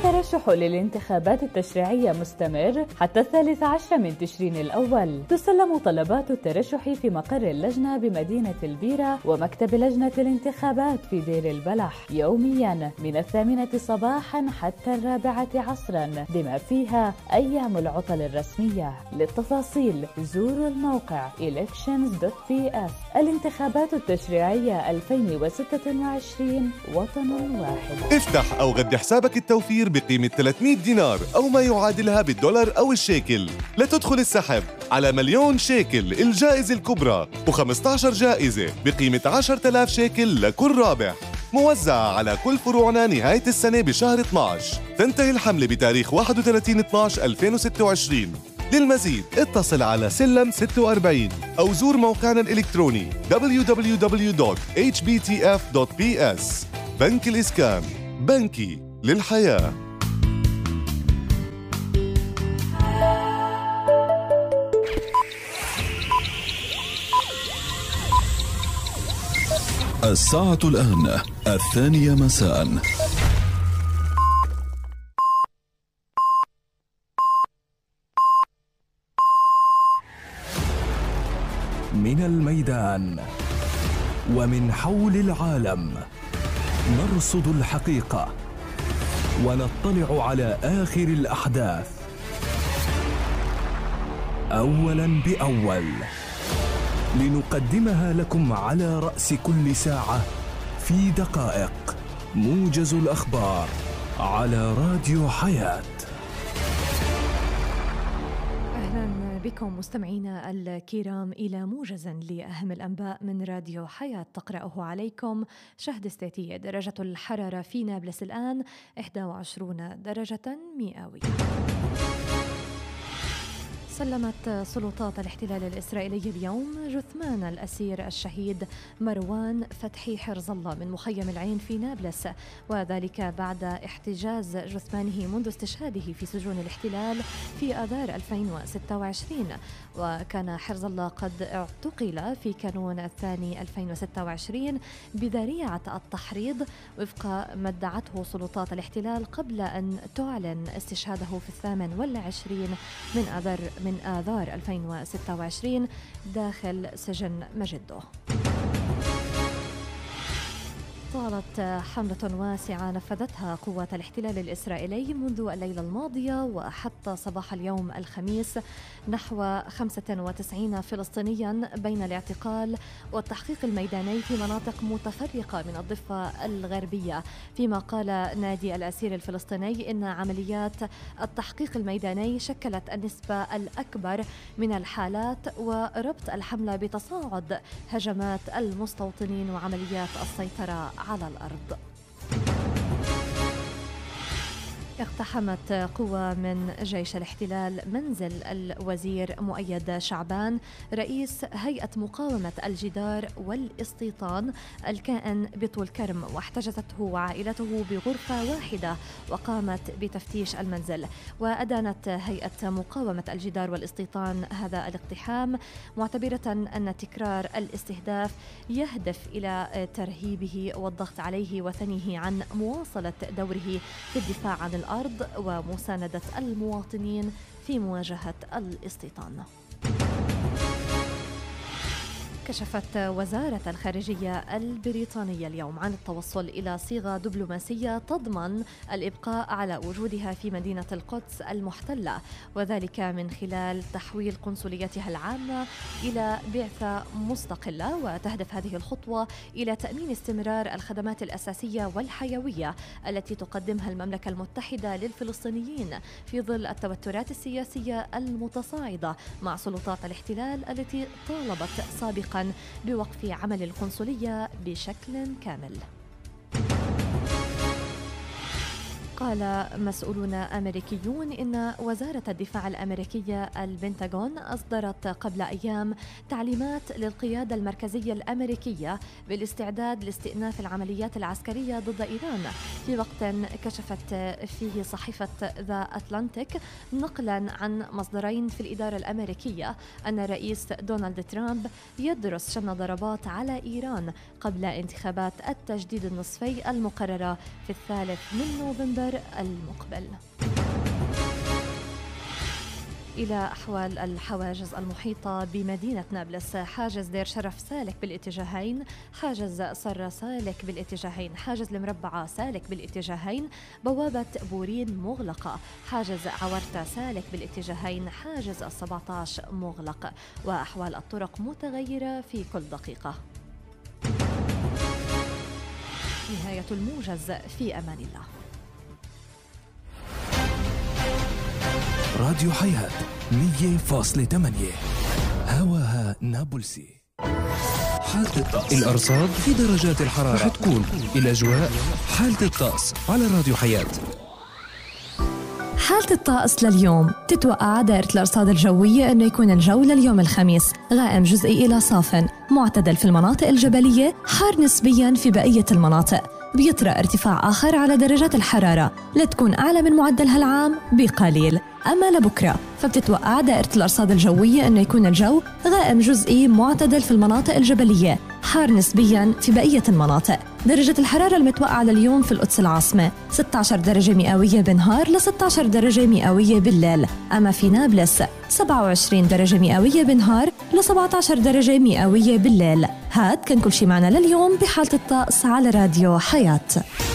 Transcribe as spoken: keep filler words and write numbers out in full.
الترشح للانتخابات التشريعية مستمر حتى الثالث عشر من تشرين الأول. تسلم طلبات الترشح في مقر اللجنة بمدينة البيرة ومكتب لجنة الانتخابات في دير البلح يومياً من الثامنة صباحاً حتى الرابعة عصراً، بما فيها أيام العطل الرسمية. للتفاصيل زوروا الموقع إلكشنز دوت بي إس. الانتخابات التشريعية ألفين وستة وعشرين، وطن واحد. افتح أو غد حسابك التوفير بقيمة ثلاثمئة دينار أو ما يعادلها بالدولار أو الشيكل لتدخل السحب على مليون شيكل الجائزة الكبرى وخمسة عشر جائزة بقيمة عشرة آلاف شيكل لكل رابح، موزعة على كل فروعنا نهاية السنة بشهر اثني عشر. تنتهي الحملة بتاريخ واحد وثلاثين اثني عشر ألفين وستة وعشرين. للمزيد اتصل على سلم ستة وأربعين أو زور موقعنا الإلكتروني دبليو دبليو دبليو دوت إتش بي تي إف دوت بي إس. بنك الإسكان، بنكي للحياة. الساعة الآن الثانية مساء. من الميدان ومن حول العالم نرصد الحقيقة ونطلع على آخر الأحداث أولاً بأول، لنقدمها لكم على رأس كل ساعة في دقائق. موجز الأخبار على راديو حياة. أهلاً بكم مستمعينا الكرام إلى موجز لأهم الأنباء من راديو حياة، تقرأه عليكم شهد استاتية. درجة الحرارة في نابلس الآن إحدى وعشرين درجة مئوية. سلمت سلطات الاحتلال الإسرائيلي اليوم جثمان الأسير الشهيد مروان فتحي حرز الله من مخيم العين في نابلس، وذلك بعد احتجاز جثمانه منذ استشهاده في سجون الاحتلال في آذار ألفين وستة وعشرين. وكان حرز الله قد اعتقل في كانون الثاني ألفين وستة وعشرين بذريعة التحريض وفق ما ادعته سلطات الاحتلال قبل أن تعلن استشهاده في الثامن والعشرين من آذار من آذار ألفين وستة وعشرين داخل سجن مجده. طالت حملة واسعة نفذتها قوات الاحتلال الإسرائيلي منذ الليلة الماضية وحتى صباح اليوم الخميس نحو خمسة وتسعين فلسطينيا بين الاعتقال والتحقيق الميداني في مناطق متفرقة من الضفة الغربية، فيما قال نادي الأسير الفلسطيني إن عمليات التحقيق الميداني شكلت النسبة الأكبر من الحالات وربط الحملة بتصاعد هجمات المستوطنين وعمليات السيطرة على الأرض. اقتحمت قوى من جيش الاحتلال منزل الوزير مؤيد شعبان رئيس هيئة مقاومة الجدار والاستيطان الكائن بطول كرم، واحتجزته وعائلته بغرفة واحدة وقامت بتفتيش المنزل. وأدانت هيئة مقاومة الجدار والاستيطان هذا الاقتحام معتبرة أن تكرار الاستهداف يهدف إلى ترهيبه والضغط عليه وثنيه عن مواصلة دوره في الدفاع عن الأرض الأرض ومساندة المواطنين في مواجهة الاستيطان. كشفت وزارة الخارجية البريطانية اليوم عن التوصل إلى صيغة دبلوماسية تضمن الإبقاء على وجودها في مدينة القدس المحتلة، وذلك من خلال تحويل قنصليتها العامة إلى بعثة مستقلة. وتهدف هذه الخطوة إلى تأمين استمرار الخدمات الأساسية والحيوية التي تقدمها المملكة المتحدة للفلسطينيين في ظل التوترات السياسية المتصاعدة مع سلطات الاحتلال التي طالبت سابقا بوقف عمل القنصلية بشكل كامل. قال مسؤولون أمريكيون إن وزارة الدفاع الأمريكية البنتاغون أصدرت قبل أيام تعليمات للقيادة المركزية الأمريكية بالاستعداد لاستئناف العمليات العسكرية ضد إيران، في وقت كشفت فيه صحيفة ذا أتلانتيك نقلا عن مصدرين في الإدارة الأمريكية أن الرئيس دونالد ترامب يدرس شن ضربات على إيران قبل انتخابات التجديد النصفي المقررة في الثالث من نوفمبر المقبل. إلى أحوال الحواجز المحيطة بمدينة نابلس: حاجز دير شرف سالك بالاتجاهين، حاجز صرة سالك بالاتجاهين، حاجز المربعة سالك بالاتجاهين، بوابة بورين مغلقة، حاجز عورتة سالك بالاتجاهين، حاجز السبعة عشر مغلق، وأحوال الطرق متغيرة في كل دقيقة. نهاية الموجز، في أمان الله. راديو حياة مية فاصلة ثمانية هواها نابلسي. حالة الطقس، الأرصاد في درجات الحرارة رح تكون الأجواء. حالة الطقس على راديو حياة. حالة الطقس لليوم: تتوقع دائرة الأرصاد الجوية أنه يكون الجو لليوم الخميس غائم جزئي إلى صاف، معتدل في المناطق الجبلية، حار نسبياً في بقية المناطق. بيطرأ ارتفاع آخر على درجات الحرارة لتكون أعلى من معدلها العام بقليل. أما لبكرة فبتتوقع دائرة الأرصاد الجوية أنه يكون الجو غائم جزئي معتدل في المناطق الجبلية، حار نسبياً في بقية المناطق. درجة الحرارة المتوقعة لليوم في القدس العاصمة ستة عشر درجة مئوية بالنهار ل ستة عشر درجة مئوية بالليل. أما في نابلس سبعة وعشرين درجة مئوية بالنهار ل سبعة عشر درجة مئوية بالليل. هاد كان كل شي معنا لليوم بحالة الطقس على راديو حياة.